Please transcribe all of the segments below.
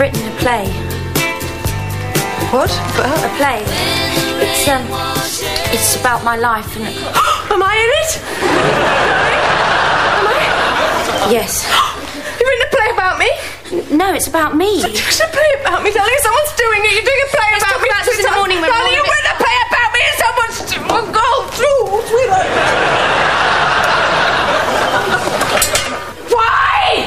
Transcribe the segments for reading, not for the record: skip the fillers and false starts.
written a play. What? A play. It's about my life and... Am I in it? Am I? Yes. You've written a play about me? No, it's about me. It's a play about me, darling. Someone's doing it. You're doing a play about me. This in the morning when darling, you've written a play about me and someone's... Oh, true, sweetheart. Why?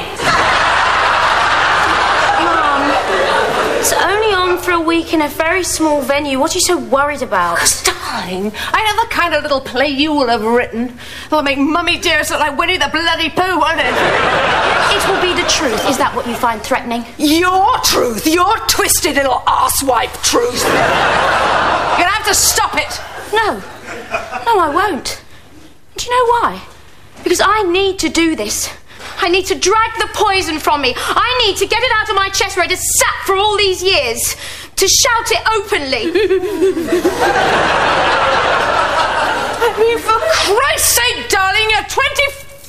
It's only on for a week in a very small venue. What are you so worried about? Darling, I know the kind of little play you will have written. It'll make Mummy Dearest look like Winnie the Bloody Pooh, won't it? It will be the truth. Is that what you find threatening? Your truth. Your twisted little arsewipe truth. You're gonna have to stop it. No, I won't. Do you know why? Because I need to do this. I need to drag the poison from me. I need to get it out of my chest where it has sat for all these years. To shout it openly. I mean, for Christ's sake, darling, you're 20...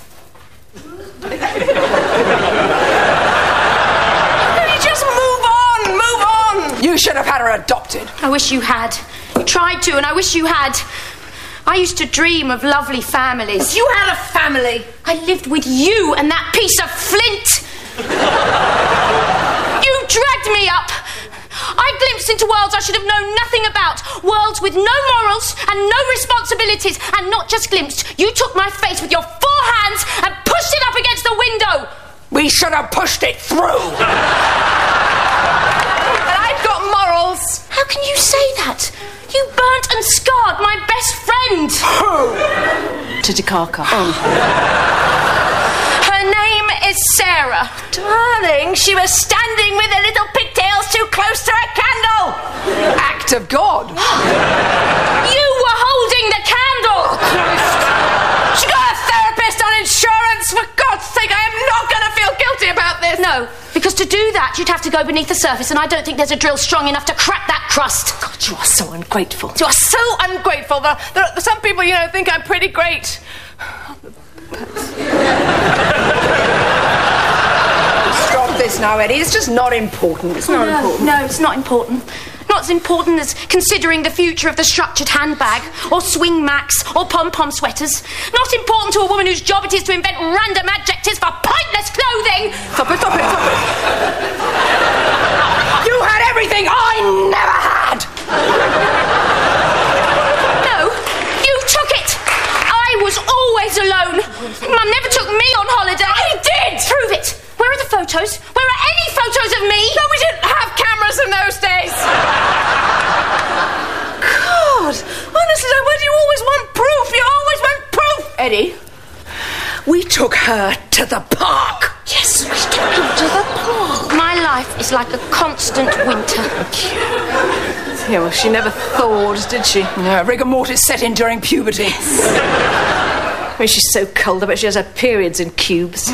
Just move on. You should have had her adopted. I wish you had. You tried to, and I wish you had. I used to dream of lovely families. You had a family. I lived with you and that piece of flint. You dragged me up. I glimpsed into worlds I should have known nothing about. Worlds with no morals and no responsibilities. And not just glimpsed. You took my face with your 4 hands and pushed it up against the window. We should have pushed it through. And I've got morals. How can you say that? You burnt and scarred my best friend. Who? Titicaca. Her name is Sarah. Darling, she was standing with her little pigtails too close to her candle. Act of God. You were holding the candle. She got a therapist on insurance. For God's sake, I am not going to feel guilty about this. No, because to do that, you'd have to go beneath the surface, and I don't think there's a drill strong enough to crack that crust. God, you are so ungrateful. You are so ungrateful. There are some people, think I'm pretty great. Stop this now, Eddie. It's just not important. It's not important. No, it's not important. Not as important as considering the future of the structured handbag, or swing macs, or pom-pom sweaters. Not important to a woman whose job it is to invent random adjectives for pointless clothing. Stop it. You had everything I never had. No, you took it. I was always alone. Mum never took me on holiday. I did. Prove it. Where are the photos? Where are any photos of me? No, we didn't have cameras in those days. God, honestly, why do you always want proof? You always want proof. Eddie, we took her to the park. Yes, we took her to the park. My life is like a constant winter. Yeah, well, she never thawed, did she? No, rigor mortis set in during puberty. Yes. I mean, she's so cold, I bet she has her periods in cubes.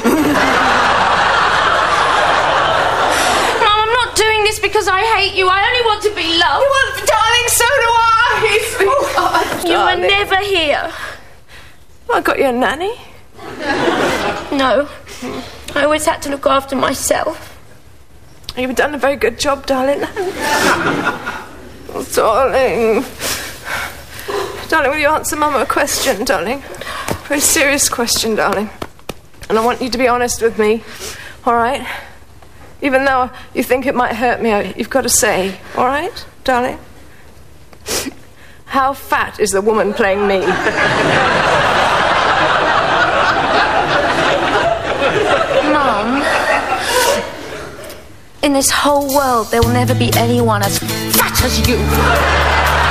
Because I hate you. I only want to be loved. Well, darling, so do I. You were never here. I got you a nanny. No. I always had to look after myself. You've done a very good job, darling. Oh, darling. Darling, will you answer Mum a question, darling? A very serious question, darling. And I want you to be honest with me, all right? Even though you think it might hurt me, you've got to say, all right, darling? How fat is the woman playing me? Mum, in this whole world, there will never be anyone as fat as you.